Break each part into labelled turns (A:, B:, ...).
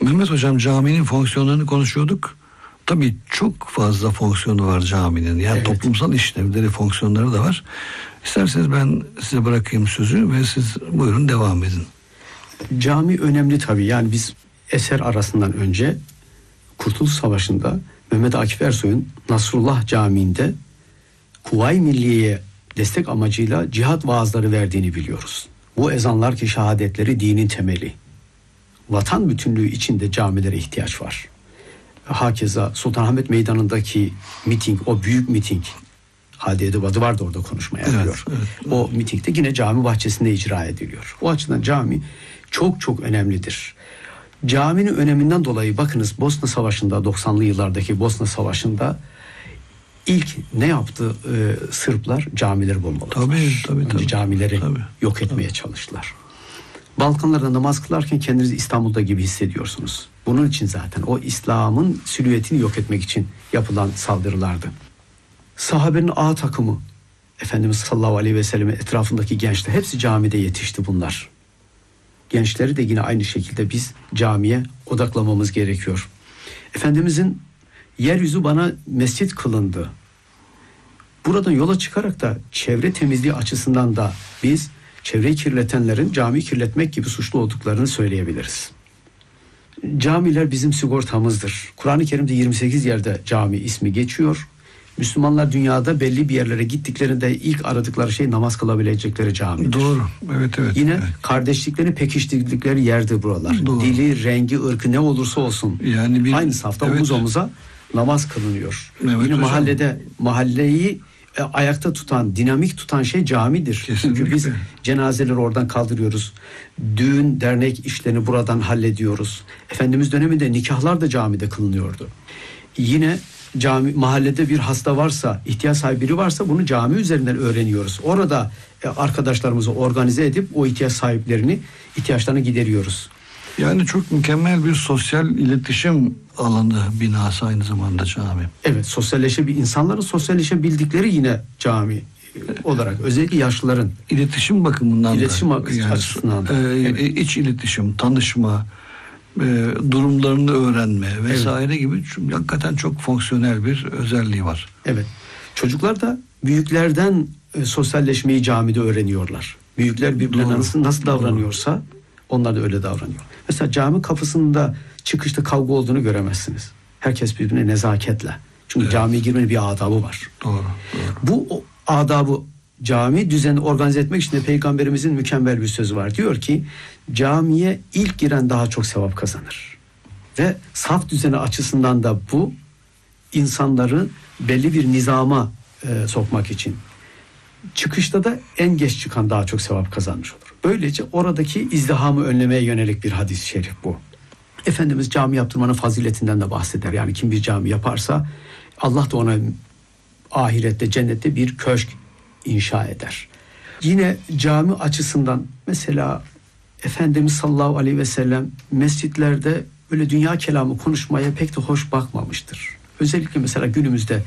A: Mehmet Hocam, caminin fonksiyonlarını konuşuyorduk. Tabii çok fazla fonksiyonu var caminin. Yani
B: Evet.
A: toplumsal işlevleri, fonksiyonları da var. İsterseniz ben size bırakayım sözü ve siz buyurun devam edin.
B: Cami önemli tabii. Yani biz eser arasından önce Kurtuluş Savaşı'nda Mehmet Akif Ersoy'un Nasrullah Camii'nde Kuvayi Milliye'ye destek amacıyla cihat vaazları verdiğini biliyoruz. Bu ezanlar ki şehadetleri dinin temeli. Vatan bütünlüğü içinde camilere ihtiyaç var. Hakeza Sultanahmet Meydanı'ndaki miting, o büyük miting, Hadi Edebadi vardı orada konuşma yapıyor.
A: Evet.
B: O mitingde yine cami bahçesinde icra ediliyor. O açıdan cami çok çok önemlidir. Caminin öneminden dolayı bakınız Bosna Savaşı'nda, 90'lı yıllardaki Bosna Savaşı'nda ilk ne yaptı Sırplar? Camileri bombaladılar.
A: Tabii.
B: Camileri yok etmeye çalıştılar. Balkanlarda namaz kılarken kendinizi İstanbul'da gibi hissediyorsunuz. Bunun için zaten o İslam'ın silüetini yok etmek için yapılan saldırılardı. Sahabenin A takımı, Efendimiz sallallahu aleyhi ve sellem'in etrafındaki gençler hepsi camide yetişti bunlar. Gençleri de yine aynı şekilde biz camiye odaklamamız gerekiyor. Efendimizin yeryüzü bana mescit kılındı. Buradan yola çıkarak da çevre temizliği açısından da biz çevreyi kirletenlerin camiyi kirletmek gibi suçlu olduklarını söyleyebiliriz. Camiler bizim sigortamızdır. Kur'an-ı Kerim'de 28 yerde cami ismi geçiyor. Müslümanlar dünyada belli bir yerlere gittiklerinde ilk aradıkları şey namaz kılabilecekleri camidir.
A: Doğru. Evet.
B: Yine kardeşliklerini pekiştirdikleri yerdir buralar.
A: Doğru.
B: Dili, rengi, ırkı ne olursa olsun.
A: Yani
B: aynı safta omuz omuza namaz kılınıyor.
A: Evet,
B: Yine
A: hocam.
B: mahalleyi ayakta tutan, dinamik tutan şey camidir.
A: Kesinlikle.
B: Çünkü biz cenazeleri oradan kaldırıyoruz. Düğün, dernek işlerini buradan hallediyoruz. Efendimiz döneminde nikahlar da camide kılınıyordu. Yine mahallede bir hasta varsa, ihtiyaç sahibi biri varsa bunu cami üzerinden öğreniyoruz. Orada arkadaşlarımızı organize edip o ihtiyaç sahiplerini, ihtiyaçlarını gideriyoruz.
A: Yani çok mükemmel bir sosyal iletişim alanı, binası aynı zamanda cami.
B: Evet, insanların sosyalleşebildikleri yine cami olarak, özellikle yaşlıların.
A: İletişim bakımından
B: açısından da.
A: İç iletişim, tanışma, durumlarını öğrenme vesaire gibi hakikaten çok fonksiyonel bir özelliği var.
B: Evet. Çocuklar da büyüklerden sosyalleşmeyi camide öğreniyorlar. Büyükler birbirlerine nasıl davranıyorsa onlar da öyle davranıyor. Mesela cami kapısında çıkışta kavga olduğunu göremezsiniz. Herkes birbirine nezaketle. Çünkü camiye girmenin bir adabı var.
A: Doğru.
B: Bu adabı cami düzenini organize etmek için de Peygamberimizin mükemmel bir sözü var. Diyor ki camiye ilk giren daha çok sevap kazanır. Ve saf düzeni açısından da bu insanları belli bir nizama sokmak için. Çıkışta da en geç çıkan daha çok sevap kazanmış olur. Böylece oradaki izdihamı önlemeye yönelik bir hadis-i şerif bu. Efendimiz cami yaptırmanın faziletinden de bahseder. Yani kim bir cami yaparsa Allah da ona ahirette, cennette bir köşk inşa eder. Yine cami açısından mesela Efendimiz sallallahu aleyhi ve sellem mescitlerde böyle dünya kelamı konuşmaya pek de hoş bakmamıştır. Özellikle mesela günümüzde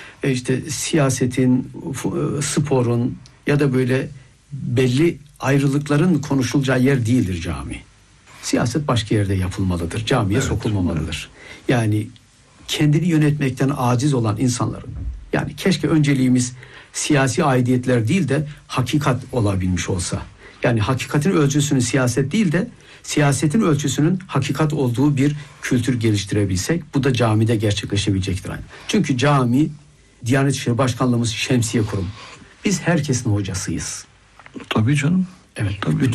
B: siyasetin, sporun ya da böyle belli ayrılıkların konuşulacağı yer değildir cami. Siyaset başka yerde yapılmalıdır. Camiye sokulmamalıdır. Yani kendini yönetmekten aciz olan insanların, yani keşke önceliğimiz siyasi aidiyetler değil de hakikat olabilmiş olsa. Yani hakikatin ölçüsünün siyaset değil de siyasetin ölçüsünün hakikat olduğu bir kültür geliştirebilsek, bu da camide gerçekleşebilecektir. Çünkü cami, Diyanet İşleri Başkanlığımız şemsiye kurum. Biz herkesin hocasıyız.
A: Tabii canım.
B: Evet.
A: Tabii.